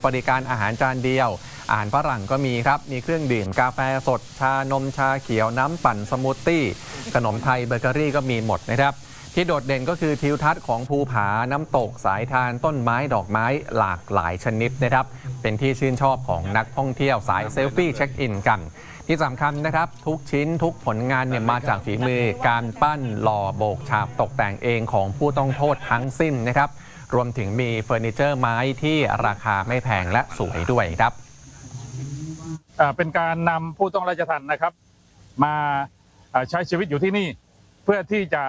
บริการอาหารจานเดียวอาหารฝรั่งก็มีครับมีเครื่องดื่มกาแฟสดชานมชาเขียวน้ำปั่นสมูทตี้ขนมไทยเบเกอรี่ก็มีหมดนะครับที่โดดเด่นก็คือทิวทัศน์ของภูผาน้ำตกสายทานต้นไม้ดอกไม้หลากหลายชนิดนะครับเป็นที่ชื่นชอบของนักท่องเที่ยวสายเซลฟี่เช็คอินกันที่สำคัญนะครับทุกชิ้นทุกผลงานเนี่ยมาจากฝีมือการปั้นหล่อโบกฉาบตกแต่งเองของผู้ต้องโทษทั้งสิ้นนะครับรวมถึงมีเฟอร์นิเจอร์ไม้ที่ราคาไม่แพงและสวยด้วยครับเป็นการนำผู้ต้องราชทัณฑ์นะครับมาใช้ชีวิตอยู่ที่นี่เพื่อที่จะ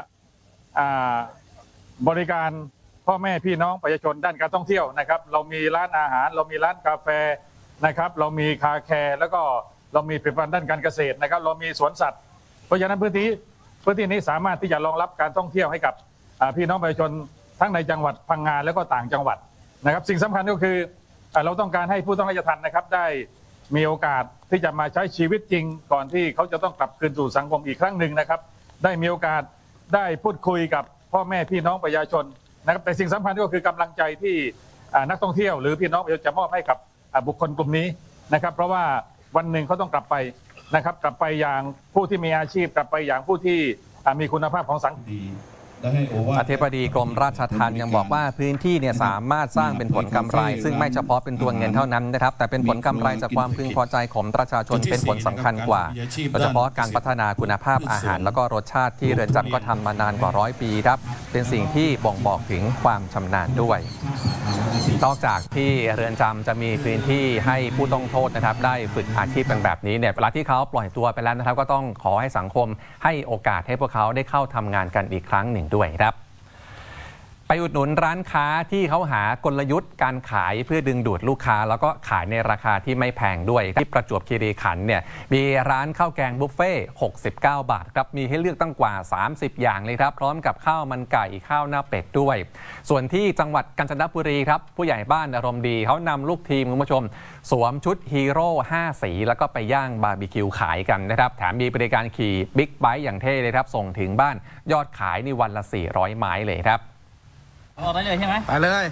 บริการพ่อแม่พี่น้องประชาชนด้านการท่องเที่ยวนะครับเรามีร้านอาหารเรามีร้านกาแฟนะครับเรามีคาแคร์แล้วก็เรามีผลิตภัณฑ์ด้านการเกษตรนะครับเรามีสวนสัตว์เพราะฉะนั้นพื้นที่นี้สามารถที่จะรองรับการท่องเที่ยวให้กับพี่น้องประชาชนทั้งในจังหวัดพังงาแล้วก็ต่างจังหวัดนะครับสิ่งสำคัญก็คือเราต้องการให้ผู้ต้องราชทัณฑ์นะครับได้มีโอกาสที่จะมาใช้ชีวิตจริงก่อนที่เขาจะต้องกลับคืนสู่สังคมอีกครั้งหนึ่งนะครับได้มีโอกาสได้พูดคุยกับพ่อแม่พี่น้องประชาชนนะครับแต่สิ่งสำคัญก็คือกำลังใจที่นักท่องเที่ยวหรือพี่น้องประชาชนจะมอบให้กับบุคคลกลุ่มนี้นะครับเพราะว่าวันหนึ่งเขาต้องกลับไปนะครับกลับไปอย่างผู้ที่มีอาชีพกลับไปอย่างผู้ที่มีคุณภาพของสังคมอธิบดีกรมราชทัณฑ์ยังบอกว่าพื้นที่เนี่ยสามารถสร้างเป็นผลกำไรซึ่งไม่เฉพาะเป็นตัวเงินเท่านั้นนะครับแต่เป็นผลกำไรจากความพึงพอใจของประชาชนเป็นผลสำคัญกว่าโดยเฉพาะการพัฒนาคุณภาพอาหารแล้วก็รสชาติที่เรือนจำก็ทำมานานกว่า100 ปีครับเป็นสิ่งที่บ่งบอกถึงความชำนาญด้วยนอกจากที่เรือนจำจะมีพื้นที่ให้ผู้ต้องโทษนะครับได้ฝึกอาชีพกันแบบนี้เนี่ยเวลาที่เขาปล่อยตัวไปแล้วนะครับก็ต้องขอให้สังคมให้โอกาสให้พวกเขาได้เข้าทำงานกันอีกครั้งหนึ่งด้วยครับไปอุดหนุนร้านค้าที่เขาหากลยุทธ์การขายเพื่อดึงดูดลูกค้าแล้วก็ขายในราคาที่ไม่แพงด้วยที่ประจวบคีรีขันธ์เนี่ยมีร้านข้าวแกงบุฟเฟ่69 บาทครับมีให้เลือกตั้งกว่า30อย่างเลยครับพร้อมกับข้าวมันไก่ข้าวหน้าเป็ดด้วยส่วนที่จังหวัดกาญจนบุรีครับผู้ใหญ่บ้านอารมณ์ดีเขานำลูกทีมคุณผู้ชมสวมชุดฮีโร่5 สีแล้วก็ไปย่างบาร์บีคิวขายกันนะครับแถมมีบริการขี่บิ๊กไบค์อย่างเท่เลยครับส่งถึงบ้านยอดขายในวันละ400 ไม้เลยครับไปเลยใช่ไหมไปเลย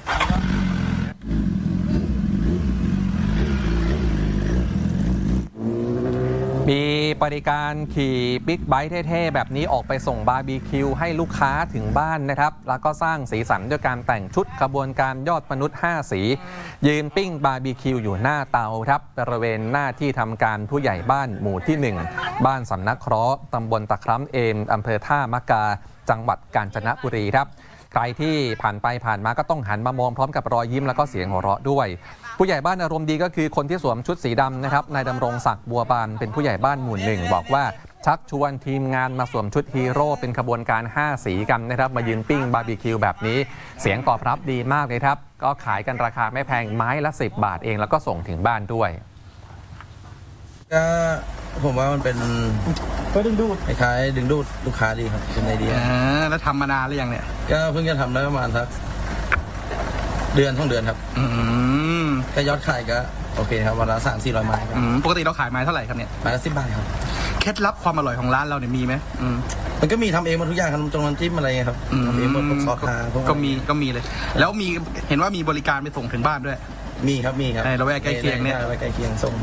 มีบริการขี่บิ๊กไบค์เท่ๆแบบนี้ออกไปส่งบาร์บีคิวให้ลูกค้าถึงบ้านนะครับแล้วก็สร้างสีสันด้วยการแต่งชุดขบวนการยอดมนุษย์5 สียืนปิ้งบาร์บีคิวอยู่หน้าเตาครับบริเวณหน้าที่ทำการผู้ใหญ่บ้านหมู่ที่1บ้านสำนักเคราะห์ตำบลตะคร้ำเอมอำเภอท่ามะกาจังหวัดกาญจนบุรีครับใครที่ผ่านไปผ่านมาก็ต้องหันมามองพร้อมกับรอยยิ้มแล้วก็เสียงหัวเราะด้วยผู้ใหญ่บ้านอารมณ์ดีก็คือคนที่สวมชุดสีดำนะครับนายดำรงศักดิ์บัวบานเป็นผู้ใหญ่บ้านหมู่1บอกว่าชักชวนทีมงานมาสวมชุดฮีโร่เป็นขบวนการ5 สีกันนะครับมายืนปิ้งบาร์บีคิวแบบนี้เสียงตอบรับดีมากเลยครับก็ขายกันราคาไม่แพงไม้ละ10 บาทเองแล้วก็ส่งถึงบ้านด้วยก็ผมว่ามันเป็นดึงดูดคล้ายๆดึงดูดลูกค้าดีครับเป็นไอเดียแล้วทำมานานหรือยังเนี่ยก็เพิ่งจะทำได้ประมาณสัก2 เดือนครับก็ยอดขายก็โอเคครับวันละ300-400 ไม้ปกติเราขายไม้เท่าไหร่ครับเนี่ยไม้ละ10 บาทครับเคล็ดลับความอร่อยของร้านเราเนี่ยมีไหมมันก็มีทำเองหมดทุกอย่างครับจงน้ำจิ้มอะไรครับทำเองหมดซอสทาก็มีเลยแล้วมีเห็นว่ามีบริการไปส่งถึงบ้านด้วยมีครับเราแวะใกล้เคียงเนี่ยใกล้เคียงส่ง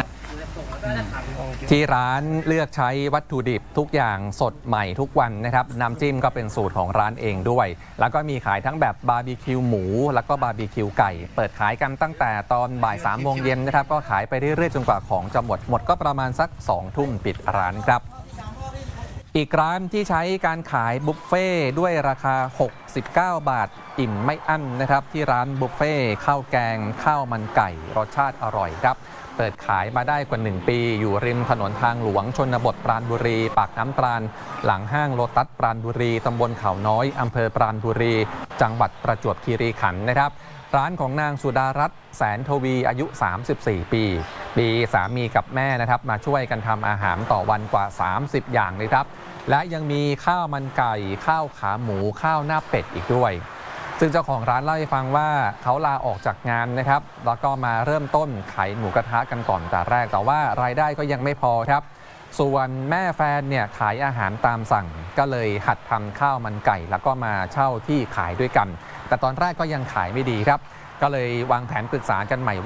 ที่ร้านเลือกใช้วัตถุดิบทุกอย่างสดใหม่ทุกวันนะครับน้ำจิ้มก็เป็นสูตรของร้านเองด้วยแล้วก็มีขายทั้งแบบบาร์บีคิวหมูแล้วก็บาร์บีคิวไก่เปิดขายกันตั้งแต่ตอนบ่าย3 โมงเย็นนะครับก็ขายไปเรื่อยๆจนกว่าของจะหมดก็ประมาณสัก2 ทุ่มปิดร้านครับอีกร้านที่ใช้การขายบุฟเฟ่ด้วยราคา69 บาทอิ่มไม่อั้นนะครับที่ร้านบุฟเฟ่ข้าวแกงข้าวมันไก่รสชาติอร่อยครับเปิดขายมาได้กว่า1 ปีอยู่ริมถนนทางหลวงชนบทปราณบุรีปากน้ำปราณหลังห้างโลตัสปราณบุรีตำบลเขาน้อยอำเภอปราณบุรีจังหวัดประจวบคีรีขันธ์นะครับร้านของนางสุดารัตน์แสนทวีอายุ34 ปีสามีกับแม่นะครับมาช่วยกันทำอาหารต่อวันกว่า30 อย่างเลยครับและยังมีข้าวมันไก่ข้าวขาหมูข้าวหน้าเป็ดอีกด้วยซึ่งเจ้าของร้านเล่าให้ฟังว่าเขาลาออกจากงานนะครับแล้วก็มาเริ่มต้นขายหมูกระทะกันก่อนแต่แรกแต่ว่ารายได้ก็ยังไม่พอครับส่วนแม่แฟนเนี่ยขายอาหารตามสั่งก็เลยหัดทำข้าวมันไก่แล้วก็มาเช่าที่ขายด้วยกันแต่ตอนแรกก็ยังขายไม่ดีครับก็เลยวางแผนปรึกษากันใหม่